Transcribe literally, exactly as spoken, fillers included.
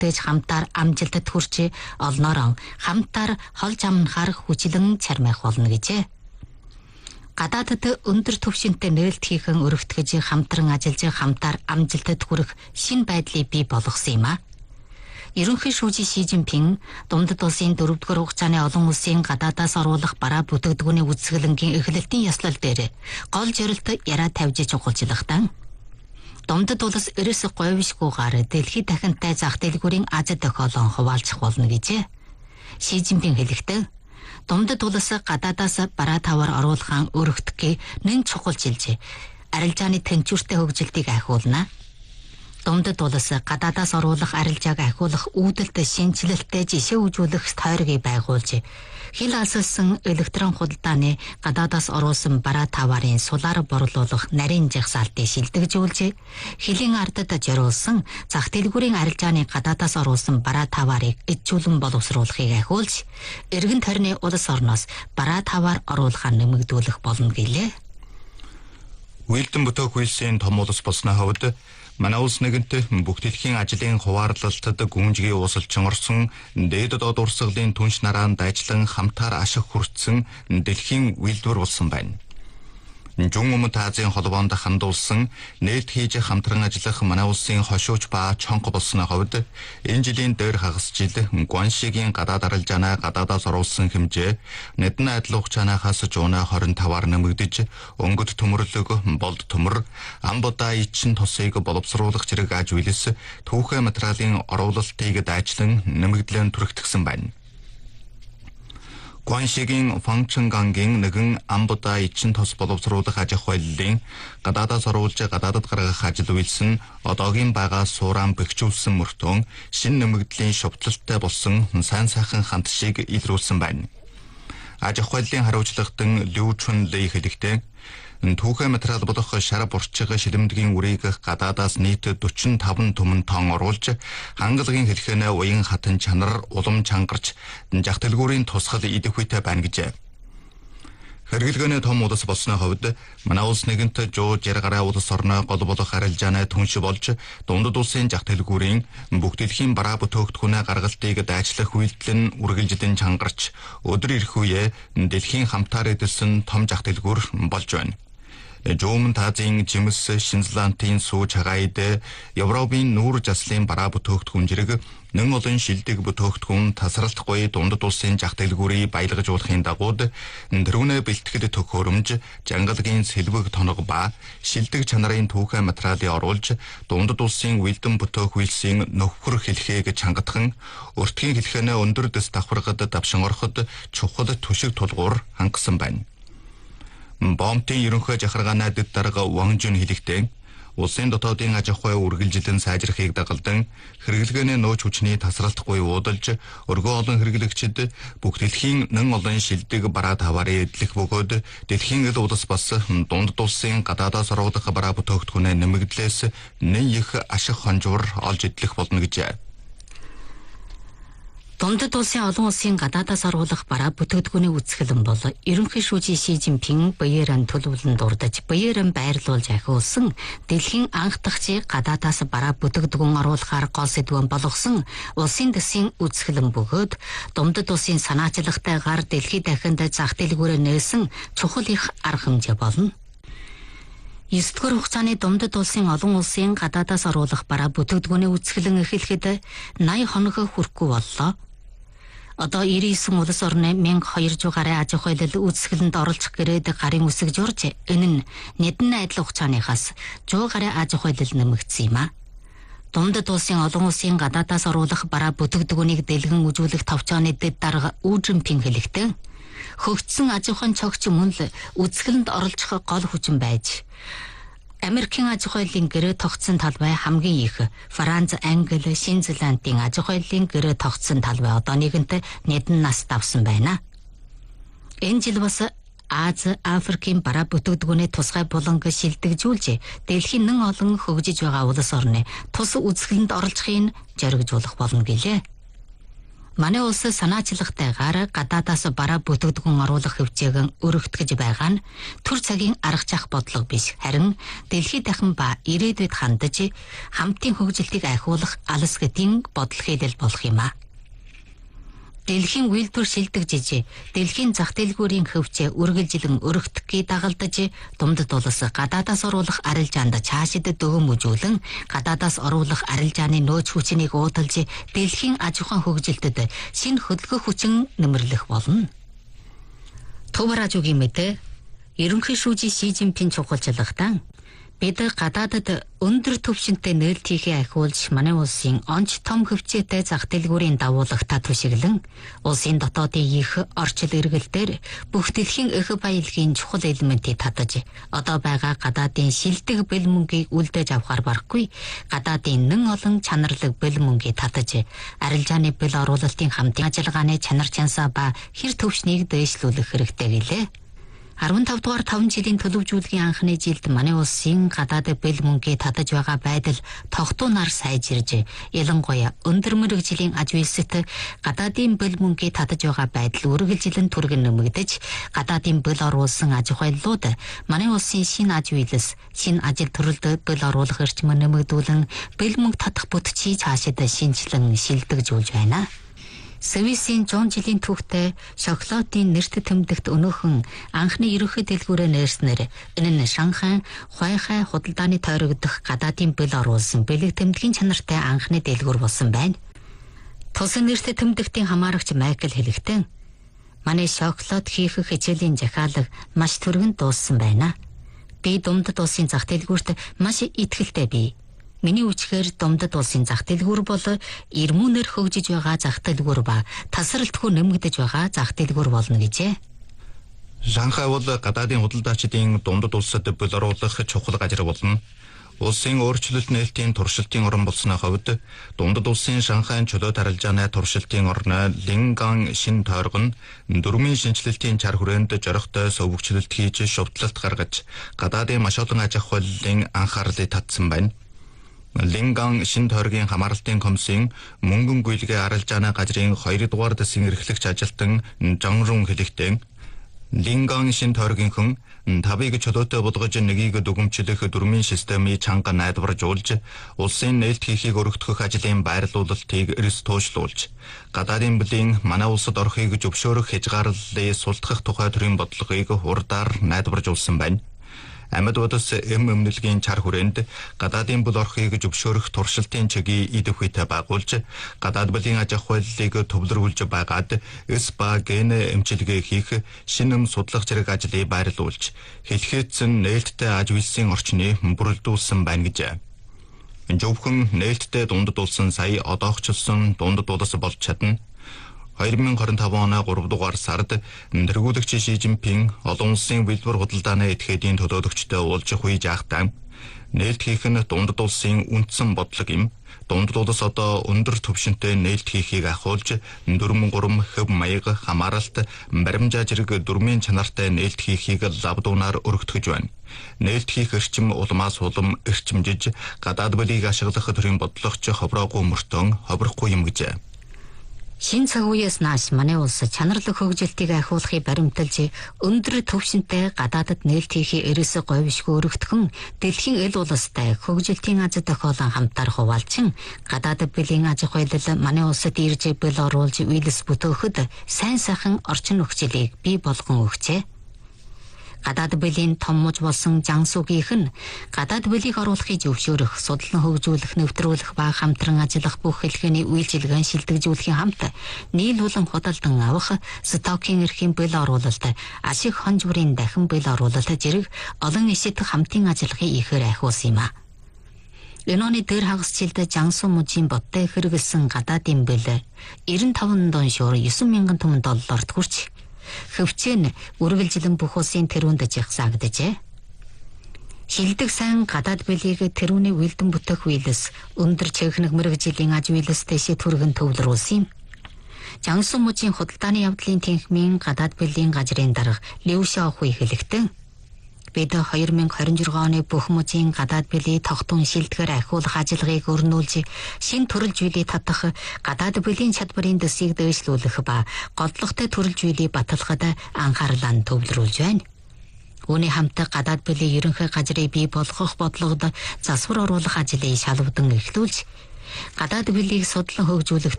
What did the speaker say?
бэлтгэж хамтаар амжилтад хүрч олноорон хамтаар холж амнахаар хүчлэн чармайх болно гэжээ. Гадаадд өндөр түвшинтэй нээлт хийхэн өргөтгөж хамтран ажиллаж хамтаар амжилтад хүрэх шинэ байдлыг бий болгосон юм а. Ерөнхий шүүжийн Ши Жинпин Дундад улсын дөрөвдүгээр хугацааны олон улсын гадаадаас оруулах бараа бүтээгдэхүүний үзэсгэлэнгийн эхлэлтийн ёслол дээр гол зорилт яраа тавьж чухалчлахтан Дундад улс ерөөс говьшгүйгээр дэлхийд дахинтай зах дэлгүүрийн аз тохиолон хуваалцах болно гэжээ. Ши Жинпин хэлэхдээ Дундад улс гадаадаас бараа таваар оруулахын өргөтгөх нэн чухалчилж арилжааны тэнцвэртэй хөгжилтийг ахиулна. Дундад улс гадаадаас оруулах арилжааг ахиулах үүдэлт шинжилэлтэй жишээ үзүүлэх тойргийг байгуулж хил асалсан электрон худалдааны гадаадаас оруулсан бараа таварын сулаар борлуулах нарийн жагсаалтыг шилдэгжүүлж хилийн ардад зориулсан зах дэлгүүрийн арилжааны гадаадаас оруулсан бараа таварыг ижүүлэн боловсруулахыг ахиулж эргэн тойрны улс орноос бараа таваар оруулахаа нэмэгдүүлэх болно гэлээ. Уйлдэн бүтээх үйлсийн том улс болсны хувьд манай улс нэгэнт бүх дэлхийн ажлын хуваарлалтад гүнжгий уусалчин орсон дээд доод урсгалын түнш нараанд дайчлан хамтаар ашиг хүртсэн дэлхийн үйлдвэр болсон байна. Жун Өмнөд Азийн холбоонд хандуулсан нээлт хийж хамтран ажиллах манай улсын хошууч ба чонго болсны хувьд энэ жилийн дээр хагас жил Гуаншигийн гадаад арилжаанаа гадаадаас оруулсан хэмжээ нэдэн адил хугацаанаас жуунаа хорин таваар нэмэгдэж өнгөт төмөрлөг болд төмөр амбуда ичин тосыг боловсруулах зэрэг аж үйлс түүхэ материалын оруулалтыг дайчлан нэмэгдлэн түрэгдсэн байна. Гуаншигийн Фангчэнгангийн нэгэн амбуда ичин тос боловсруулах аж ахуйллын гадаадаас оруулж гадаадад гаргах ажил үйлс нь одоогийн байгаа сууран бэхжүүлсэн мөртөө шин нэмэгдлийн шовтлолтой болсон сайн сайхан хандшийг илрүүлсэн байна. Аж ахуйллын хариуцлагатан Лю Чун Лэй хэлэхдээ түүхэ материал болох шар бурчиг шилэмдгийн үрийг гадаадаас нийт forty-five түмэн тонн оруулж хангалагын хэлхэнэ уян хатан чанар улам чангарч зах дэлгүүрийн тусгал идэх үйтэй байна гэжээ. Хэрэглэгөөний том улс болсны хувьд манай улс нэгэнт жуу жаргал гараа улс орноо гол болох арилжааны түнш болж дундад улсын зах дэлгүүрийн бүх дэлхийн бараа бүтээгдэхүүнээ гаргалтыг дайчлах үйлдэл нь үргэлжлэн чангарч өдөр ирэх үе дэлхийн хамтаар эдэлсэн том зах дэлгүүр болж байна. Жуумын Азийн жимс Шинзландын сууж хагайд Европын нүүр заслын бараа бүтээгдэхүүн зэрэг нэн олон шилдэг бүтээгдэхүүн тасралтгүй дундад улсын зах дэлгүүрийг баялгажуулахын дагуу дөрвөнэ бэлтгэл төхөөрөмж жангалагын сэлбэг тоног ба шилдэг чанарын түүхэ материалыг оруулж дундад улсын уйлдэн бүтээх үйлсийн нөхөр хэлхийг чангатхан өртгийн хэлхэнэ өндөр дэс давхаргад давшин ороход чухал төшиг тулгуур хангасан байна. Бомтын ерөнхий захиргааны дэд дарга Ван Жун хэлэхдээ улсын дотоодын аж ахуй үргэлжилэн сайжрахыг дагалдан хэрэглэгөөний нөөц хүчний тасралтгүй уудалж өргөө олон хэрэглэгчид бүх дэлхийн нэн олон шилдэг бараа таваарыг эдлэх бөгөөд дэлхийн ил улс бас дундад улсын гадаадаас оруулах бараа бүтээгдэхүүнээ нэмэгдлээс нэн их ашиг хонжуур олж эдлэх болно гэжээ. Дундад улсын олон улсын гадаадаас оруулах бараа бүтээгдэхүүний үзэсгэлэн бол ерөнхий шүүжийн Ши Жинпин баяран төлөвлөн дурдж баяран байрлуулж ахиулсан дэлхийн анх дахь гадаадаас бараа бүтээгдэхүүн оруулахаар гол сэдвэн болгосон улсын дэсийн үзэсгэлэн бөгөөд дундад улсын санаачлагтайгаар дэлхийд дахинд зах дэлгүүрээ нээсэн чухал их арга хэмжээ болно. Есдүгээр хугацааны дундад улсын олон улсын гадаадаас оруулах бараа бүтээгдэхүүний үзэсгэлэн эхлэхэд eighty хоног хүрэхгүй боллоо. Одоо ninety-nine улс орны twelve hundred гаруй аж ахуйлал үзэсгэлэнд оролцох гэрээд гарын үсэг журж энэ нь нэдэн адил хугацааныхаас one hundred гаруй аж ахуйлал нэмэгдсэн юм а. Дундад улсын олон улсын гадаадаас оруулах бараа бүтээгдэхүүнийг дэлгэн үзүүлэх товчооны дэд дарга Ужинпин хэлэхдээ хөгжсөн аж ахуйн цогц мөн л үзэсгэлэнд оролцох гол хүчин байж Америкийн аж ахуйлын гэрээ тогтсон талбай хамгийн их Франц, Англи, Шинзландын аж ахуйлын гэрээ тогтсон талбай одоо нэгэнт нэдэн нас давсан байна. Энэ жил бас Аз, Африкийн бараа бүтээгдэхүүний тусгай буланг шилдэгжүүлж дэлхийн нэн олон хөгжиж байгаа улс орны тус үзэсгэлэнд оролцохын зоригжуулах болно гэлээ. Манай улс санаачлагтайгаар гадаадаас бараа бүтэгдгэн оруулах хөвчөөгөн өргөтгөж байгаа нь төр цагийн арга зах бодлого биш, харин дэлхийд дахин ба ирээдүйд хандаж хамтын хөгжилтийг ахиулах алс гэдгийн бодол хийлэл болох юм а. Дэлхийн үйлдвэр шилдэг жижиг, дэлхийн зах дэлгүүрийн хөвчөө үргэлжилэн өргөтгөхийг дагалдаж, думдад улс гадаадаас оруулах арилжаанд цаашид дөгөм үзүүлэн, гадаадаас оруулах арилжааны нөөц хүчнийг уудалж, дэлхийн аж ахуйн хөгжилтөд шинэ хөдөлгөх хүчин нэмэрлэх болно. Төвраажуугийн мэдээ, ерөнхий шүүжи Ши Жинпин чухалчлагтан бид гадаадад өндөр түвшинтэй нээлт хийхээ ахиулж манай улсын онц том хөвчөөтэй зах дэлгүүрийн дагуулгатаа түшиглэн улсын дотоодын их орчил эргэлтээр бүх дэлхийн эх баялагын чухал элементийг татаж одоо байгаа гадаадын шилдэг бэл мөнгийг үлдээж авахар барахгүй гадаадын нэн олон чанарлаг бэл мөнгийг татаж арилжааны бэл оруулалтын хамтын ажиллагааны чанар чансаа ба хэр төвшнийг дээшлүүлэх хэрэгтэй гэлээ. арван тав дугаар таван жилийн төлөвжүүлгийн анхны жилд манай улсын гадаад бэл мөнгийг татаж байгаа байдал тогтуунаар сайжирж, ялангуяа өндөр мэргэжлийн аж үйлсэд гадаадын бэл мөнгийг татаж байгаа байдал үргэлжилэн түргэн нэмэгдэж, гадаадын бэл оруулсан аж ахуйлууд манай улсын шинэ аж үйлс, шинэ ажил төрөлд бэл оруулах эрчим нэмэгдүүлэн бэл мөнг татах бүтцийг цаашид шинжилэн шилдэгжүүлж байна. Свисийн зуун жилийн түүхтэй шоколадын нэрт тэмдэгт өнөөхөн анхны ерөнхий дэлгүүрээ нээснээр энэ нь Шанхай Хуайхай худалдааны тойрогдох гадаадын бэл оруулсан бэлэг тэмдгийн чанартай анхны дэлгүүр болсон байна. Тусан нэрт тэмдэгтийн хамаарагч Майкл хэлэхдээ манай шоколад хийх хичээлийн захиалга маш түргэн дууссан байна. Би Думдад улсын зах дэлгүүрт маш итгэлтэй бий. Миний үчгээр Думдад улсын зах дэлгүүр бол ирмүүнээр хөгжиж байгаа зах дэлгүүр ба тасралтгүй нэмэгдэж байгаа зах дэлгүүр болно гэжээ. Шанхай бол гадаадын худалдаачдын Думдад улсад бэл оруулах чухал газар болно. Улсын өөрчлөлт нээлтийн туршилтын орн болсны хувьд Думдад улсын Шанхайн чөлөөт арилжааны туршилтын орн Линган шин тойрог нь дөрмийн шинжилэлтийн чар хүрээнд жорихтой сувгчлэлт хийж шувтлалт гаргаж гадаадын маш олон аж ахуйлын анхаарлыг татсан байна. Линган шин тойргийн хамааралтын комиссийн мөнгөн гүйлгээ арилжааны газрын хоёр дугаар дэсийн эрхлэгч ажилтан Жонрун хэлэхдээ Линган шин тойргийн хүн тавыг чөлөөтэй болгож нэгийг дүгнэмжлэх дөрмийн системийн чанга найдваржуулж улсын нээлт хийхийг өргөтгөх ажлын байрлуулалтыг эрс туушлуулж гадаадын бүлийн манай улсад орохыг зөвшөөрөх хязгаарлалыг султгах тухай төрийн бодлогыг хурдаар найдваржуулсан байна. Амьд бодос эм өмнөлгийн чар хүрээнд гадаадын бүл орохыг зөвшөөрөх туршилтын чигийг идэвхтэй байгуулж гадаад бүлийн аж ахуйлыг төвлөрүүлж байгаад эс ба ген эмчилгээ хийх шинэм судлах зэрэг ажлыг байрлуулж хэлхээдсэн нээлттэй аж үйлсийн орчныг бүрэлдүүлсэн байна гэж. Зөвхөн нээлттэй Думдад улсын сая одоогчлсон Думдад улс болж чадна. хоёр мың хорин таван оны гурав дугаар сард тэргүүлэгч Ши Жинпин олон улсын бэлбэр худалдааны этгээдийн төлөөлөгчтэй уулзах үе жаахтаа нээлт хийх нь Думдад улсын үндсэн бодлого юм. Думдад улс одоо өндөр түвшинтэй нээлт хийхийг ахиулж дөрвөн гурван хөв маяг хамааралт баримжаа зэрэг дөрмийн чанартай нээлт хийхийг лавдуунаар өргөтгөж байна. Нээлт хийх эрчим улмаас улам эрчимжиж гадаад бүлийг ашиглах төрийн бодлогоч ховроогүй мөртөн ховрохгүй юм гэж. Шинэ цаг үеэс нааш манай улс чанарлаг хөгжилтийг ахиулахыг баримталж өндөр түвшинтэй гадаадад нээлт хийхээ ерөөсө говьшгүй өргөтгөн дэлхийн эл улстай хөгжилтийн аз тохиолон хамтаар хуваалчин гадаадад бүлийн аж ахуйлал манай улсад ирж бэл оруулж үйлс бүтөөхөд сайн сайхан орчин нөхцөлийг бий болгон өгчээ. Гадаад бүлийн том муж болсон Жансугийнх нь гадаад бүлийг оруулахыг зөвшөөрөх, судлан хөгжүүлэх, нэвтрүүлэх ба хамтран ажиллах бүх хэлхээний үйлчилгээн шилдэгжүүлэхийн хамт нийл улам худалдан авах, стокийн эрхийн бэл оруулалт, ашиг хон зүрийн дахин бэл оруулалт зэрэг олон эсэд хамтын ажиллахыг ихээр ахиулсан юм а. Энэ оны дээр хагас жилд Жансу мужийн бодтой хэрэгэлсэн гадаадын бэл девяносто пять дон шуур девять мянган түмэн долларт хүрч хөвчөө нь үргэлжилэн бүх улсын тэрүүнд жигсаагдэжээ. Хилдэг сайн гадаад бэлийг тэрүүний үйлдэн бүтээх үйлс өндөр техник мэргэжлийн аж үйлс дэшээ түргэн төвлөрүүлсэн юм. Жансу мужийн худалдааны явдлын тэнхмийн гадаад бэлийн газрын дарга Лю Шаохуй хэлэхдээ бид хоёр мянга хорин жургаан оны бүх мужийн гадаад бүлий тогтун шилдгээр ахиулах ажиллагааг өрнүүлж, шин төрөл зүйлийг татах, гадаад бүлийн чадварын дэсийг дэвшлүүлэх ба голдлоготой төрөл зүйлийг баталгахад анхаарлаа төвлөрүүлж байна. Үүний хамт гадаад бүлийн ерөнхий газрыг бий болгох бодлогод засвар оруулах ажлыг шалвдан эхлүүлж, гадаад бүлийг судлан хөгжүүлэхэд